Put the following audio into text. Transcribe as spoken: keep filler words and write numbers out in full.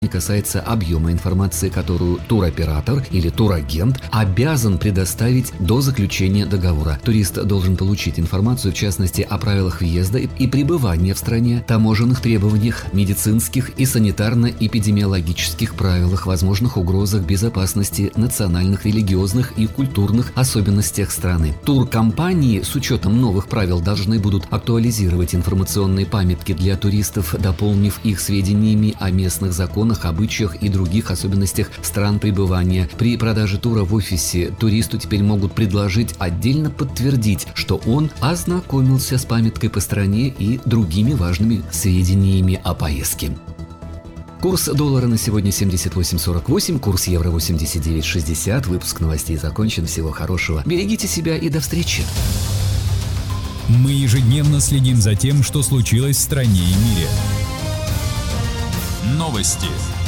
касается объема информации, которую туроператор или турагент обязан предоставить до заключения договора. Турист должен получить информацию, в частности, о правилах въезда и пребывания в стране, таможенных требованиях, медицинских и санитарно-эпидемиологических правилах, возможных угрозах безопасности, национальных, религиозных и культурных особенностях страны. Туркомпании с учетом новых правил должны будут актуализировать информационные памятки для туристов, дополнив их сведениями о местных законах, обычаях и других особенностях стран пребывания. При продаже тура в офисе туристу теперь могут предложить отдельно подтвердить, что он ознакомился с памяткой по стране и другими важными сведениями о поездке. Курс доллара на сегодня семьдесят восемь сорок восемь, курс евро восемьдесят девять шестьдесят. Выпуск новостей закончен. Всего хорошего. Берегите себя и до встречи. Мы ежедневно следим за тем, что случилось в стране и мире. Новости.